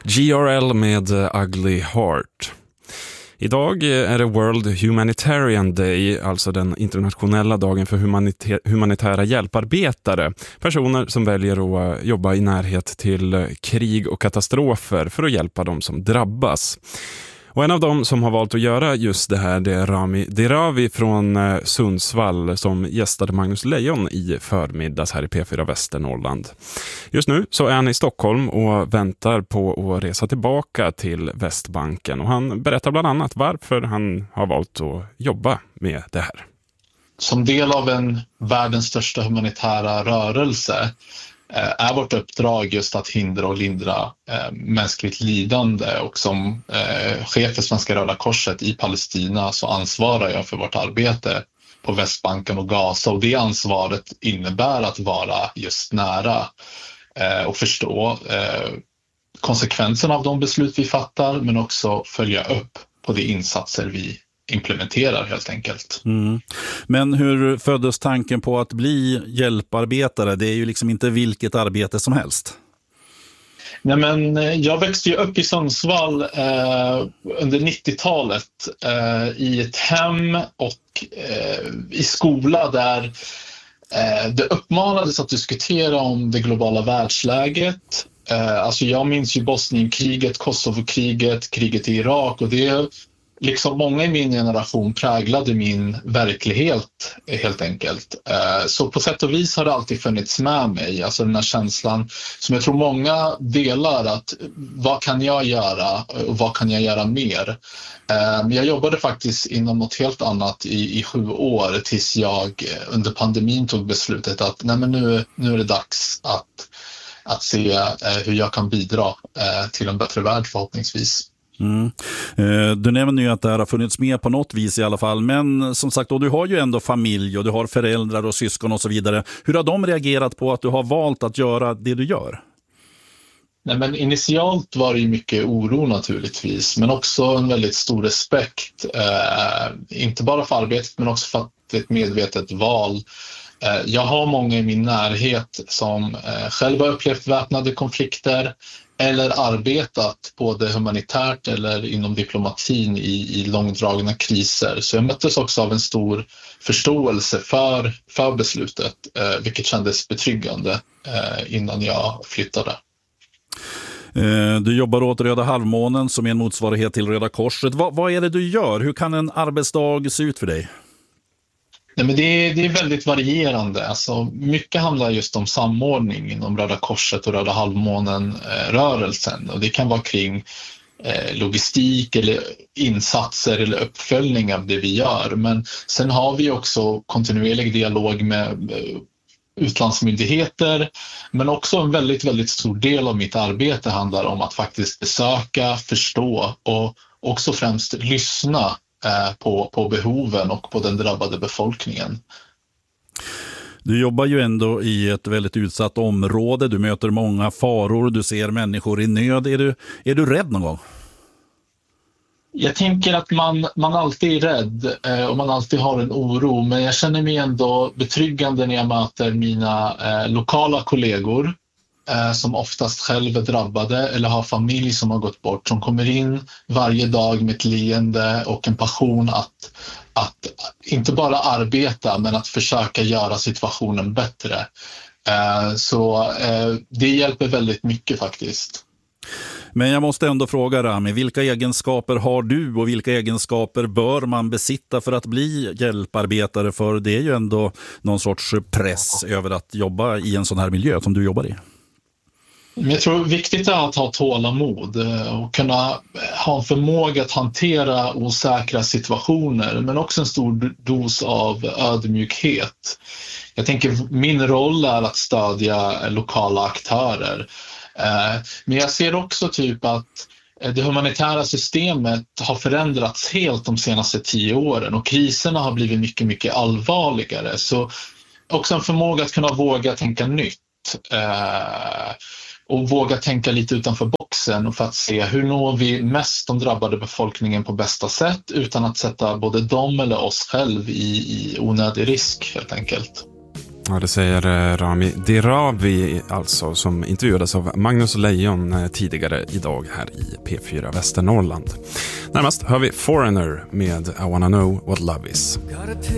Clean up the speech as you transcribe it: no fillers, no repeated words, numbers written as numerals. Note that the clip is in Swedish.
GRL med Ugly Heart. Idag är det World Humanitarian Day, alltså den internationella dagen för humanitära hjälparbetare. Personer som väljer att jobba i närhet till krig och katastrofer för att hjälpa dem som drabbas. Och en av dem som har valt att göra just det här, det är Rami Dirawi från Sundsvall som gästade Magnus Lejon i förmiddags här i P4 Västernorrland. Just nu så är han i Stockholm och väntar på att resa tillbaka till Västbanken. Och han berättar bland annat varför han har valt att jobba med det här. Som del av en världens största humanitära rörelse är vårt uppdrag just att hindra och lindra mänskligt lidande, och som chef för Svenska Röda Korset i Palestina så ansvarar jag för vårt arbete på Västbanken och Gaza, och det ansvaret innebär att vara just nära och förstå konsekvenserna av de beslut vi fattar, men också följa upp på de insatser vi implementerar helt enkelt. Men hur föddes tanken på att bli hjälparbetare? Det är ju liksom inte vilket arbete som helst. Nej, men jag växte ju upp i Sundsvall under 90-talet i ett hem och i skola där det uppmanades att diskutera om det globala världsläget. Alltså jag minns ju Bosnienkriget, Kosovokriget, kriget i Irak, och det liksom många i min generation präglade min verklighet helt enkelt. Så på sätt och vis har det alltid funnits med mig. Alltså den här känslan som jag tror många delar, att vad kan jag göra och vad kan jag göra mer? Jag jobbade faktiskt inom något helt annat i 7 år tills jag under pandemin tog beslutet att nej, men nu är det dags att se hur jag kan bidra till en bättre värld förhoppningsvis. Du nämner ju att det här har funnits med på något vis i alla fall, men som sagt, du har ju ändå familj och du har föräldrar och syskon och så vidare. Hur har de reagerat på att du har valt att göra det du gör? Nej, men initialt var det ju mycket oro naturligtvis, men också en väldigt stor respekt, inte bara för arbetet men också för att det är ett medvetet val. Jag har många i min närhet som själva har upplevt väpnade konflikter eller arbetat både humanitärt eller inom diplomatin i långdragna kriser. Så jag möttes också av en stor förståelse för beslutet, vilket kändes betryggande innan jag flyttade. Du jobbar åt Röda halvmånen som är en motsvarighet till Röda Korset. Vad är det du gör? Hur kan en arbetsdag se ut för dig? Nej, men det är väldigt varierande. Alltså, mycket handlar just om samordning inom Röda Korset och Röda halvmånen-rörelsen. Och det kan vara kring logistik eller insatser eller uppföljning av det vi gör. Men sen har vi också kontinuerlig dialog med utlandsmyndigheter, men också en väldigt, väldigt stor del av mitt arbete handlar om att faktiskt besöka, förstå och också främst lyssna på behoven och på den drabbade befolkningen. Du jobbar ju ändå i ett väldigt utsatt område, du möter många faror, du ser människor i nöd. Är du rädd någon gång? Jag tänker att man alltid är rädd och man alltid har en oro, men jag känner mig ändå betryggande när jag möter mina lokala kollegor som oftast själv är drabbade eller har familj som har gått bort, som kommer in varje dag med ett leende och en passion att inte bara arbeta men att försöka göra situationen bättre. Så det hjälper väldigt mycket faktiskt. Men jag måste ändå fråga Rami, vilka egenskaper har du och vilka egenskaper bör man besitta för att bli hjälparbetare? För det är ju ändå någon sorts press över att jobba i en sån här miljö som du jobbar i. Jag tror det är viktigt att ha tålamod och kunna ha en förmåga att hantera osäkra situationer, men också en stor dos av ödmjukhet. Jag tänker min roll är att stödja lokala aktörer. Men jag ser också typ att det humanitära systemet har förändrats helt de senaste 10 åren och kriserna har blivit mycket, mycket allvarligare. Så också en förmåga att kunna våga tänka nytt och våga tänka lite utanför boxen för att se hur når vi mest de drabbade befolkningen på bästa sätt utan att sätta både dem eller oss själv i onödig risk helt enkelt. Ja, det säger Rami Dirawi, alltså, som intervjuades av Magnus Leijon tidigare idag här i P4 Västernorrland. Närmast hör vi Foreigner med I Wanna Know What Love Is.